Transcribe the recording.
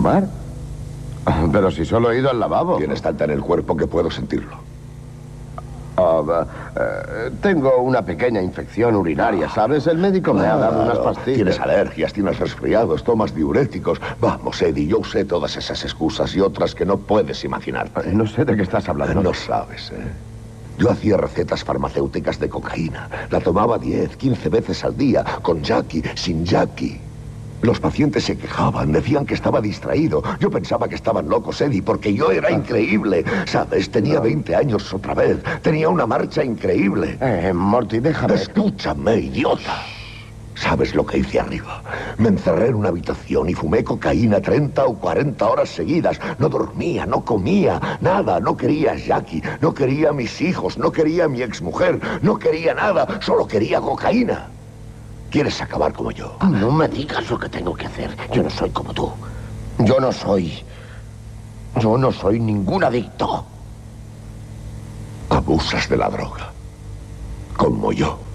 ¿Tomar? Pero si solo he ido al lavabo. Tienes tanta en el cuerpo que puedo sentirlo. Tengo una pequeña infección urinaria, ¿sabes? El médico me ha dado unas pastillas. Tienes alergias, tienes resfriados, tomas diuréticos. Vamos, Eddie, yo usé todas esas excusas y otras que no puedes imaginar. No sé de qué estás hablando. No sabes, ¿eh? Yo hacía recetas farmacéuticas de cocaína. La tomaba 10, 15 veces al día, con Jackie, sin Jackie. Los pacientes se quejaban, decían que estaba distraído. Yo pensaba que estaban locos, Eddie, porque yo era increíble. ¿Sabes? Tenía 20 años otra vez. Tenía una marcha increíble. Morty, déjame. Escúchame, idiota. ¿Sabes lo que hice arriba? Me encerré en una habitación y fumé cocaína 30 o 40 horas seguidas. No dormía, no comía, nada. No quería a Jackie, no quería a mis hijos, no quería a mi exmujer, no quería nada, solo quería cocaína. ¿Quieres acabar como yo? No me digas lo que tengo que hacer. Yo no soy como tú. Yo no soy ningún adicto. Abusas de la droga. Como yo.